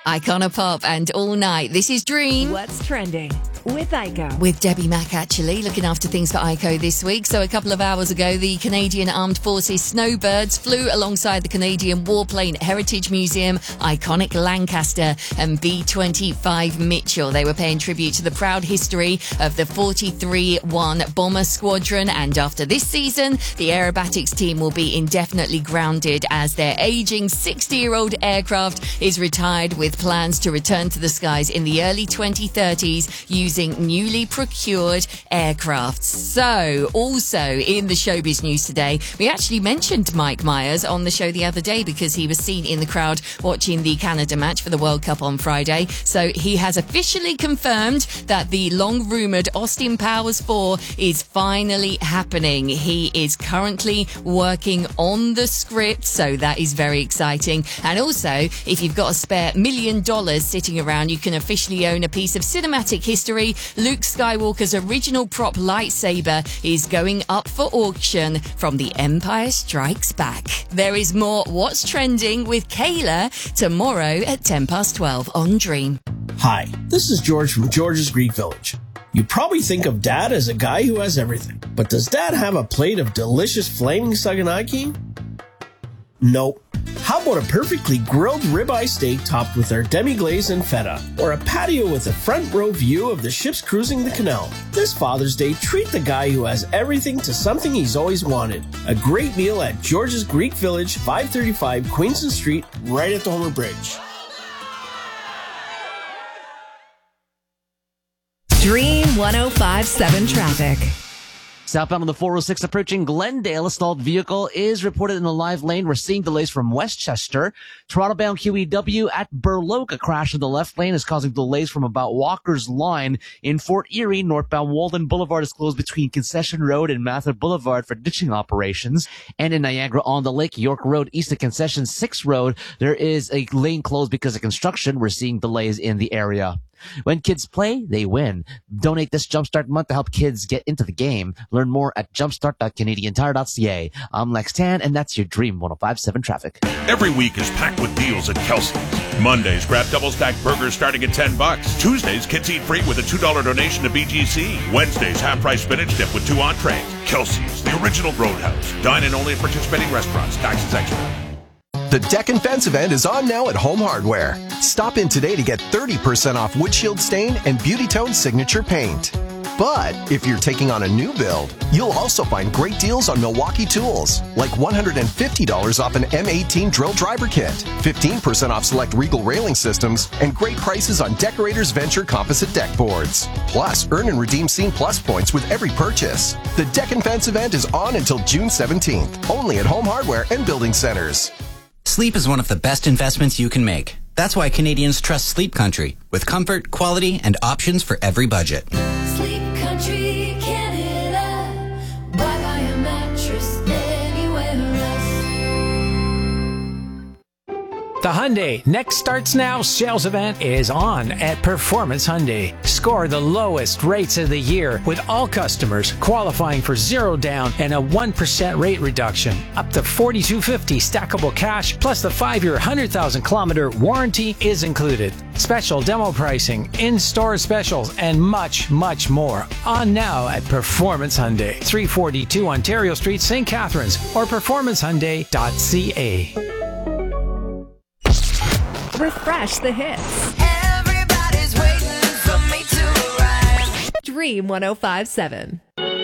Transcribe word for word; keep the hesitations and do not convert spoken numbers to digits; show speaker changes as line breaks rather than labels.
Iconopop and All Night. This is Dream.
What's trending with Ico?
With Debbie Mack, actually, looking after things for Ico this week. So a couple of hours ago, the Canadian Armed Forces Snowbirds flew alongside the Canadian Warplane Heritage Museum, iconic Lancaster and B twenty-five Mitchell. They were paying tribute to the proud history of the forty-three one Bomber Squadron. And after this season, the aerobatics team will be indefinitely grounded as their aging sixty-year-old aircraft is retired, with plans to return to the skies in the early twenty thirties using newly procured aircraft. So, also in the showbiz news today, we actually mentioned Mike Myers on the show the other day because he was seen in the crowd watching the Canada match for the World Cup on Friday. So he has officially confirmed that the long-rumoured Austin Powers four is finally happening. He is currently working on the script, so that is very exciting. And also, if you've got a spare million dollars sitting around, you can officially own a piece of cinematic history. Luke Skywalker's original prop lightsaber is going up for auction from The Empire Strikes Back. There is more What's Trending with Kayla tomorrow at ten past twelve on Dream.
Hi, this is George from George's Greek Village. You probably think of Dad as a guy who has everything. But does Dad have a plate of delicious flaming saganaki? Nope. How about a perfectly grilled ribeye steak topped with our demi-glaze and feta? Or a patio with a front row view of the ships cruising the canal? This Father's Day, treat the guy who has everything to something he's always wanted. A great meal at George's Greek Village, five thirty-five Queenston Street, right at the Homer Bridge.
Dream one oh five point seven traffic.
Southbound on the four oh six approaching Glendale, a stalled vehicle is reported in the live lane. We're seeing delays from Westchester. Toronto-bound Q E W at Burloak. A crash in the left lane is causing delays from about Walker's Line. In Fort Erie, northbound Walden Boulevard is closed between Concession Road and Mather Boulevard for ditching operations. And in Niagara on the Lake, York Road east of Concession six Road, there is a lane closed because of construction. We're seeing delays in the area. When kids play, they win. Donate this Jumpstart month to help kids get into the game. Learn more at jumpstart dot canadian tire dot c a. I'm Lex Tan, and that's your Dream one oh five point seven traffic.
Every week is packed with deals at Kelsey's. Mondays, grab double-stacked burgers starting at ten bucks. Tuesdays, kids eat free with a two dollar donation to B G C. Wednesdays, half-price spinach dip with two entrees. Kelsey's, the original Roadhouse. Dine in only at participating restaurants. Taxes extra.
The Deck and Fence event is on now at Home Hardware. Stop in today to get thirty percent off windshield stain and Beauty Tone signature paint. But if you're taking on a new build, you'll also find great deals on Milwaukee tools, like one hundred fifty dollars off an M eighteen drill driver kit, fifteen percent off select Regal railing systems, and great prices on Decorators Venture composite deck boards. Plus, earn and redeem Scene Plus points with every purchase. The Deck and Fence event is on until June seventeenth, only at Home Hardware and Building Centers.
Sleep is one of the best investments you can make. That's why Canadians trust Sleep Country, with comfort, quality, and options for every budget.
Sleep Country, Canada. Why buy a mattress anywhere else?
The Hyundai Next Starts Now sales event is on at Performance Hyundai. Score the lowest rates of the year with all customers qualifying for zero down and a one percent rate reduction. Up to forty-two fifty stackable cash plus the five-year one hundred thousand kilometer warranty is included. Special demo pricing, in-store specials, and much, much more. On now at Performance Hyundai, three forty-two Ontario Street, Saint Catharines, or performance hyundai dot c a.
Refresh the hits.
Everybody's waiting for me to arrive.
Dream one oh five point seven.